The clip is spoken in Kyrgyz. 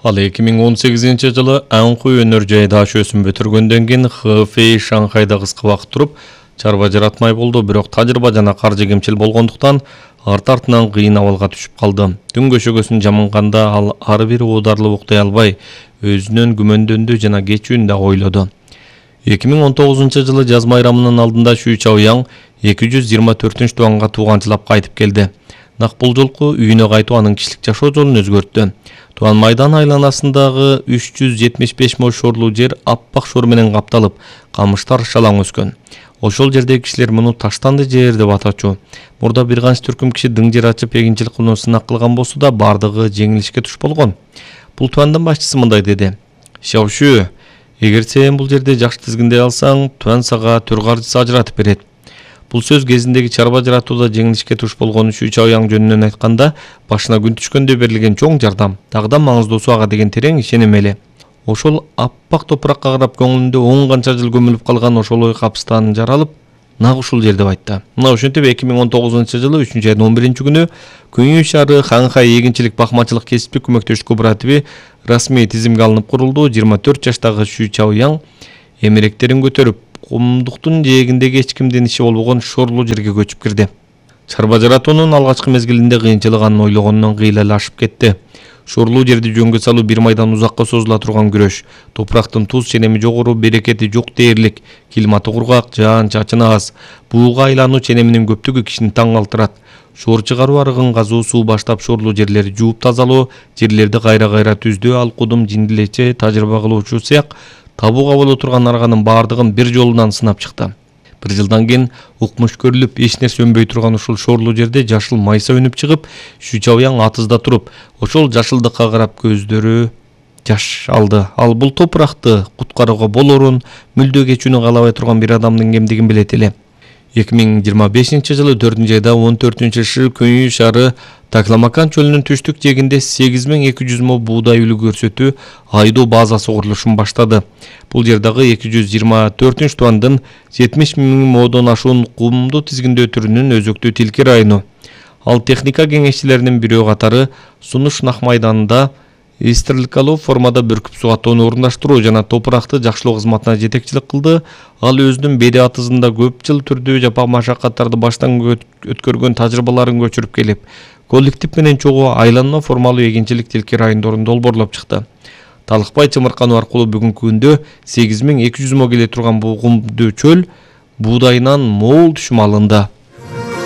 Ал 2018-жылы Анхуй өнөр жайда өсүм бүтүргөндөн кийин Хэфэй Шанхайда кыска убакыт туруп, чарба жаратмай болду, бирок тажрыйба жана каржы кемчил болгондуктан арт-артынан кыйын абалга түшүп калды. Түн көшөгөсүн жаманганда ал ар бир уударлы уктай албай, өзүнөн күмөндөндү жана кечүүнү да ойлоду. 2019-жылы жаз майрамынын алдында Шу Чаояң 224-туганга тууганчылап кайтып келди. Нак бул жолку үйүнө кайтуу анын кишилик жашоо жолун өзгөрттү. Туган майдан айланасындагы 375 мо шорлуу жер аппак шор менен капталып, камыштар шалаң өскөн. Ошол жердеги кишилер муну таштанды жер деп атачу. Мурда бир канча түркүм киши дың жер ачып эгинчилик кылууну сынак кылган болсо да, бардыгы жеңилишке туш болгон. Бул туандын башчысы мындай деди: "Шаошу, эгер сен бул жерде жакшы тизгиндей алсаң, туан сага төр каржысы ажыратып берет." Бул сөз кезиндеги чарба жаратууда жеңилишке туш болгон Шу Чаояң жөнүнөн айтканда, башына күн түшкөндө берилген чоң жардам, дагы маңыздуусу ага деген терең ишеним эле. Ошол аппак топуракка карап көңүлүндө 10 канча жыл көмүлүп калган ошол ой капыстан жаралып, нак ушул жер деп айтты. Мына ошентип 2019-жылы 3-айдын 11-күнү Күнүй шаары Ханхай эгинчилик бакмачылык кесиптик көмөктөштүк кооперативи расмий тизимге алынып курулду. 24 жаштагы Шу Чаояң эмеректерин көтөрүп, кумдуктун жээгиндеги эч кимдин иши болбогон шорлуу жерге көчүп кирди. Чарба жаратуунун алгачкы мезгилинде кыйынчылык анын ойлогонунан кыйла эле ашып кетти. Шорлуу жерди жөнгө салуу бир майдан узакка созула турган күрөш. Топурактын туз ченеми жогору, берекети жок дээрлик, климаты кургак, жаан-чачыны аз. Бууга айлануу ченеминин көптүгү кишини таң калтырат. Шоор чыгаруу арыгын казуу, суу баштап шорлуу жерлерди жууп тазалоо, жерлерди кайра түздөө, ал кудум, жиндилече, тажрыйба кылуучу сыяк табууга боло турган арганын баардыгын бир жолунан сынап чыкты. Бир жылдан кийин укмуш көрүлүп, эч нерсе өнбөй турган ушул шорлуу жерде жашыл майса өнүп чыгып, Шу Чаояң атызда туруп, ошол жашылдыкка карап көздөрү жаш алды. Ал бул топуракты куткарууга болорун, мүлдө кечүүнү каалабай турган бир адамдын кемдигин билет эле. 2025-жылы 4-айда 14-шы Күнүй шаары Такламакан чөлүнүн түштүк жээгинде 8200 мо буудай үлү көрсөтүү айдоо базасы курулушун баштады. Бул жердагы 224-туандын 70 000 модон ашуун кумду тизгиндөө түрүнүн өзөктүү тилки району. Ал техника кеңешчилеринин бирөө катары Сунуш нах майданында истерликалуу формада бүркүп сугаттоону орундаштыруу жана топуракты жакшылоо кызматына жетекчилик кылды. Ал өзүнүн бери атызында көп жыл түрдүү жапа машакаттарды баштан өткөргөн тажрыйбаларын көчүрүп келип, коллектив менен чогуу айланма формалуу эгинчилик тилки райондорун долбоорлоп чыкты. Талыкпай чымыркануу аркылуу бүгүнкү күндө 8200 мо келе турган буу кумдуу чөл буудайынан мол түшүм алынды.